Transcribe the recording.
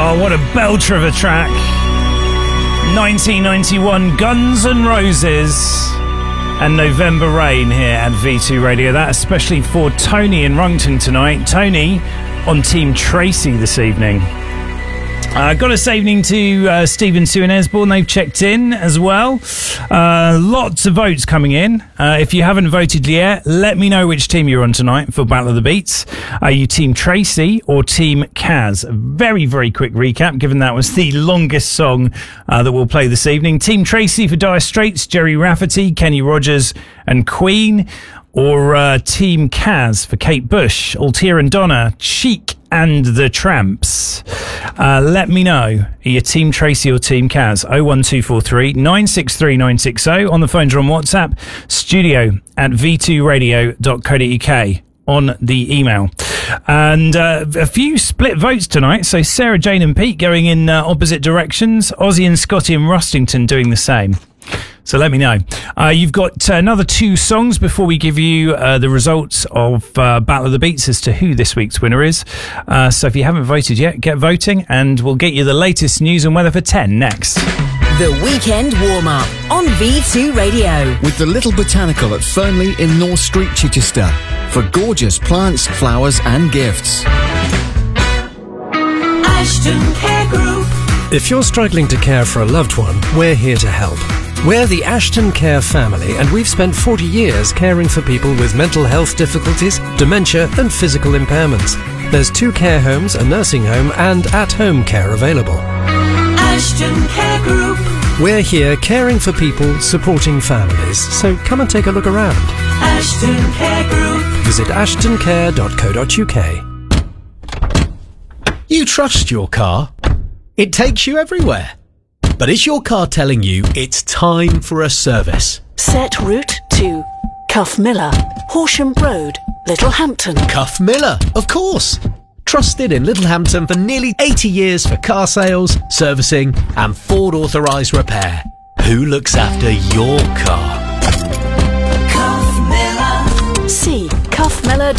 Oh, what a belter of a track. 1991, Guns N' Roses and November Rain here at V2 Radio. That especially for Tony in Runcton tonight. Tony on Team Tracy this evening. Got a evening to Stephen, Sue and Esborn. They've checked in as well. Lots of votes coming in. If you haven't voted yet, let me know which team you're on tonight for Battle of the Beats. Are you Team Tracy or Team Kaz? A very, very quick recap, given that was the longest song that we'll play this evening. Team Tracy for Dire Straits, Jerry Rafferty, Kenny Rogers and Queen. Or Team Kaz for Kate Bush, Altia and Donna, Chic and the Tramps. Let me know. Are you Team Tracy or Team Kaz? 01243 963 960. On the phones or on WhatsApp. Studio at v2radio.co.uk on the email. And a few split votes tonight. So Sarah, Jane and Pete going in opposite directions. Ozzy and Scotty and Rustington doing the same. So let me know. You've got another 2 songs before we give you the results of Battle of the Beats as to who this week's winner is. So if you haven't voted yet, get voting and we'll get you the latest news and weather for 10 next. The Weekend Warm-Up on V2 Radio. With the Little Botanical at Fernley in North Street, Chichester. For gorgeous plants, flowers and gifts. Ashton Care Group. If you're struggling to care for a loved one, we're here to help. We're the Ashton Care family, and we've spent 40 years caring for people with mental health difficulties, dementia and physical impairments. There's 2 care homes, a nursing home and at-home care available. Ashton Care Group. We're here caring for people, supporting families, so come and take a look around. Ashton Care Group. Visit ashtoncare.co.uk. You trust your car? It takes you everywhere. But is your car telling you it's time for a service? Set route to Cuff Miller, Horsham Road, Littlehampton. Cuff Miller, of course. Trusted in Littlehampton for nearly 80 years for car sales, servicing and Ford authorised repair. Who looks after your car? Cuff Miller. See Cuff Miller.